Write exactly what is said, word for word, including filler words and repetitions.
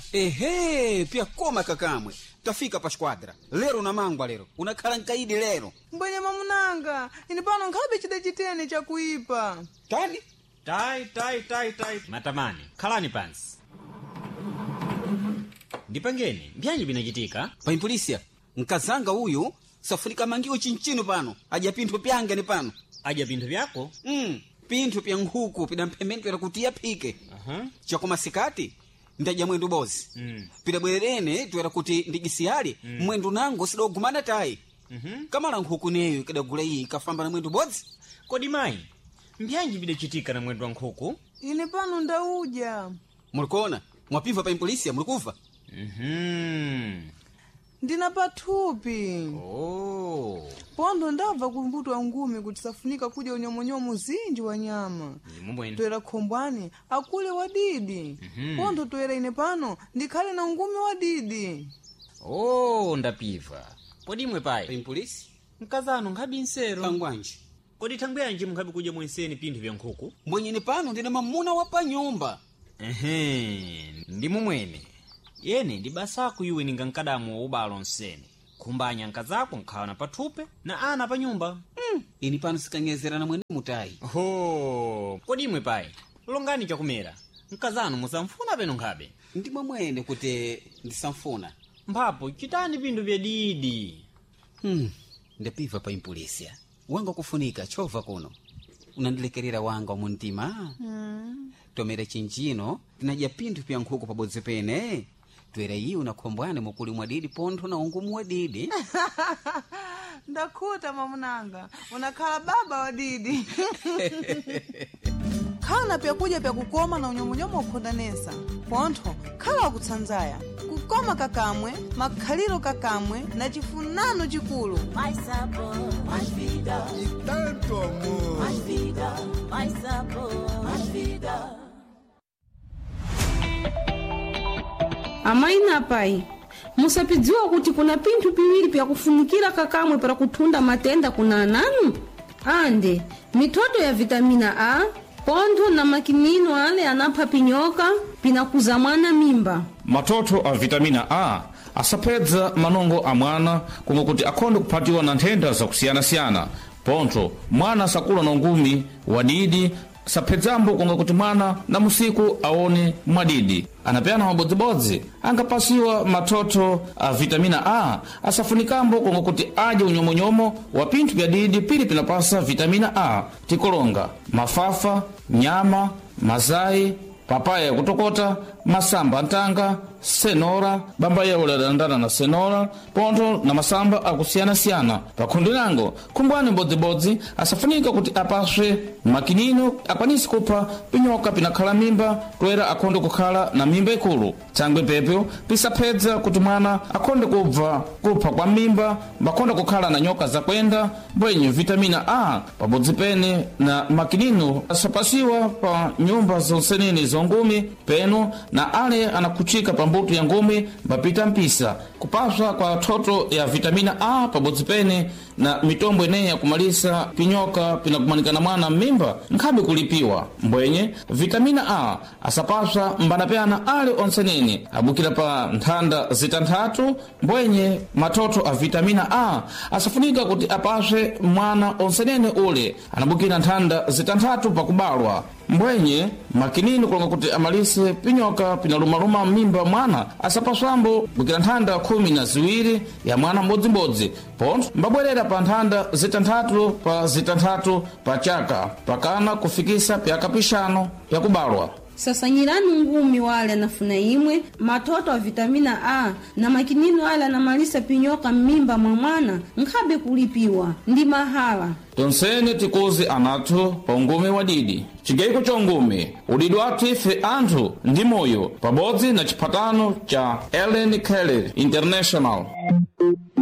Ehe, pia koma kakamwe. Tafika pa squadra. Lero na mangwa lero. Unakhala nkaidi lero. Mbwenye mamunanga, ini pano nkhabe chida chitene cha kuipa. Tani? Tai, tai, tai, tai. Matamani, khalani pansi. Ndipangeni, mbyanyi binachitika? Pa impolisia, nkazanga uyu, safunika mangiwo chinchino pano. Aja pinthu pyange ni pano. Aja pinthu pyako? Mm, pinthu pya nkhuku pidamphemeni pera kutia pike. Aha. Chakoma sikati, ndaja mwendu bozi. Mm. Pidabwerene tuera kuti ndigisiyali, mm. mwendu nango sidogumana tai. Mhm. Kamala nkhuku neyo kadagula iyi kafamba na mwendu bozi. Kodi mayi, mbyanyi bidachitika na mwendu wa nkhuku? Ini pano ndauja. Mulikona, mwapiva pa impolisia, mulikufa? Mhm. Ndina pathupi. Oh. Pondo ndabva kumbuto wa ngumi kuti safunika kuja unyomonyomo zinji wa nyama. Mumweni. Toera khombwani, akule wadidi. Mhm. Pondo toera ine pano, ndikhale na ngumi wadidi. Oh, ndapiva. Kodi imwe Pa payi? impolisia? Mkazano nkhabi nsero. Pangwanji. Kodi thangwe yanji mukhabi kuja mwenseni pinthu vya nkhuku? Mbwenyeni pano ndina mamuna wa pa nyumba. Ehe, ndi mumwene. Yene ndi basaku iwe ninga nkadamu wa ubalo nsene. Kumbanya nkazako nkhawana pathupe na ana pa nyumba. Mm. Ini pano sikanyezera na mwene mutayi. Ho, kodi imwe payi? Longani chakumera. Nkazano musamfuna peno nkhabe. Ndimwe mwene kuti ndisamfuna. Mphapo chitani pinthu vya didi. Hmm. Ndapiva pa impolisia. Wanga kufunika chova kuno. Unandilekerera wanga wa muntima. Hmm. Tomera chinchino, tinaja pinthu pya nkhuku pabodzi pene. Twera iyi unakhombwane mukuli mwadidi pontho na ungumu wadidi. Ndakhuta mamunanga, unakhala baba wadidi. Khala pyakuja pyakukoma na unyomonyomo ukhondanesa. Pontho, khala wakutsanzaya. Kukoma kakamwe, makhaliro kakamwe, na chifunano chikulu. Mais sabor, mais vida. E tanto amor. Mais vida, mais sabor, mais vida. Amai na pai, musapidziwa kuti kuna pinthu piwiri pya kufunikira kakamwe para kutunda matenda kuna ananu? Ande, mitoto ya vitamina A, pontho na makinino ale anapha pinyoka, pinakuza mwana mimba. Matoto a vitamina A asapedza manongo a mwana kumwe kuti akhonde kuphatiwa na nthenda zakusiyana-siyana. Pontho, mwana asakula na ngumi wadidi, sapedzambo kunga kuti mwana na musiku aone mwadidi. Anapeyana mabodzibodzi angapasiwa matoto a vitamina A asafunikambo kunga kuti aje unyomonyomo wa pinthu pya didi pili pinapasa vitamina A: tikolonga, mafafa, nyama, mazai, papaya ya kutokota, masamba antanga, senora, bamba yewo ladandana na senora, pontho na masamba akusiyana-siyana. Pakhundi lango, kumbwani mbodzibodzi asafunika kuti apaswe makinino akwanisi kupha pinyoka pinakhala mimba, toera akhonde kukhala na mimba ikulu. Tsangwe pepyo pisapedza kuti mwana akhonde kubva kupha kwa mimba, bakhonde kukhala na nyoka zakwenda, mbwenye vitamina A pabodzi pene na makinino asapasiwa pa nyumba zonsenene zongumi peno na ale anakuchika pa mbuto ya ngumi mbapita mpisa. Kupaswa kwa toto ya vitamina A pabodzi pene na mitombo ineya kumalisa pinyoka pinakumanikana mwana mimba nkhabe kulipiwa. Mbwenye vitamina A asapaswa mbanapeana ale onsenene abukira pa nthanda zitanthatu. Mbwenye matoto a vitamina A asafunika kuti apaswe mwana onsenene ule anabukira nthanda zitanthatu pakubalwa. Mbwenye makinini kulonga kuti amalise pinyoka pinalumaluma mimba mwana asapaswambo bukira nthanda khumi na ziwiri ya mwana mbodzimbodzi. Pontho mbabwerera pa nthanda zitanthatu pa zitanthatu pa chaka pakana kufikisa pyaka pixano pyakubalwa. Sasanyirani ngumi wale anafuna imwe, matoto a vitamina A na makinino ale anamalisa pinyoka mimba mwa mwana nkhabe kulipiwa ndi mahala. Tonsene tikuzi anathu pa ungumi wadidi. Chigaiko cha ungumi udidi wathu ife anthu ndi moyo pabodzi na chipatano cha Ellen Keller International.